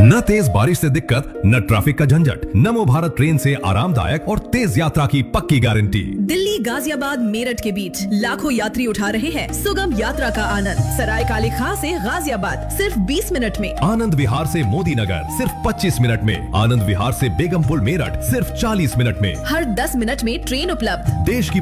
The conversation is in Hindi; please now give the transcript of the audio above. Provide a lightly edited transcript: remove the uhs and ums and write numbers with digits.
न तेज बारिश से दिक्कत, न ट्रैफिक का झंझट। नमो भारत ट्रेन से आरामदायक और तेज यात्रा की पक्की गारंटी। दिल्ली, गाजियाबाद, मेरठ के बीच लाखों यात्री उठा रहे हैं सुगम यात्रा का आनंद। सराय काले खां से गाजियाबाद सिर्फ 20 मिनट में। आनंद विहार से मोदी नगर सिर्फ 25 मिनट में। आनंद विहार से बेगमपुर मेरठ सिर्फ 40 मिनट में। हर 10 मिनट में ट्रेन उपलब्ध। देश की